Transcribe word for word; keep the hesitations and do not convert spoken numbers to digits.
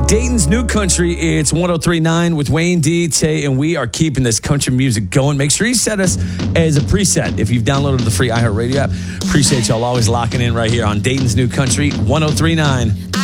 Dayton's New Country. It's one oh three point nine with Wayne D, Tay, and we are keeping this country music going. Make sure you set us as a preset if you've downloaded the free iHeartRadio app. Appreciate y'all always locking in right here on Dayton's New Country, one oh three point nine.